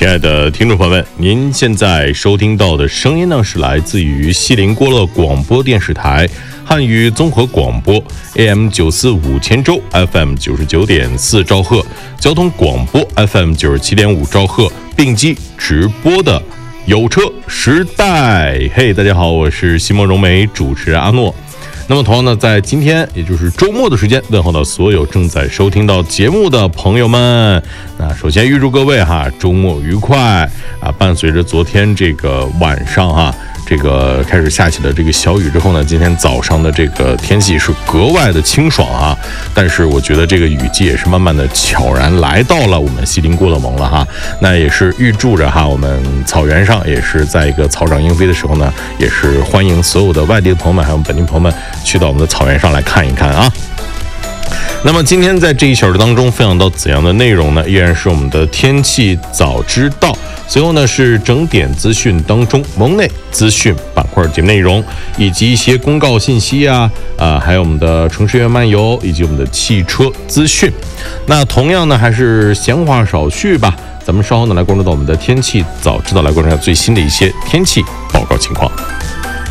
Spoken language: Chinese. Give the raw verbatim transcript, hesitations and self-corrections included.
亲爱的听众朋友们，您现在收听到的声音呢，是来自于西林郭勒广播电视台汉语综合广播 A M 九四五千州 F M 九十九点四兆赫，交通广播 F M 九十七点五兆赫，并机直播的有车时代。嘿，大家好，我是西莫荣美主持人阿诺。那么同样呢，在今天也就是周末的时间，问候到所有正在收听到节目的朋友们。那首先预祝各位哈周末愉快啊！伴随着昨天这个晚上哈，这个开始下起了这个小雨之后呢，今天早上的这个天气是格外的清爽啊。但是我觉得这个雨季也是慢慢的悄然来到了我们西林郭勒盟了哈。那也是预祝着哈，我们草原上也是在一个草长莺飞的时候呢，也是欢迎所有的外地的朋友们还有本地朋友们去到我们的草原上来看一看啊。那么今天在这一小时当中分享到怎样的内容呢？依然是我们的天气早知道，随后呢是整点资讯当中盟内资讯板块节目内容，以及一些公告信息啊，啊、呃，还有我们的城市园漫游，以及我们的汽车资讯。那同样呢还是闲话少叙吧，咱们稍后呢来关注到我们的天气早知道，来关注一下最新的一些天气报告情况。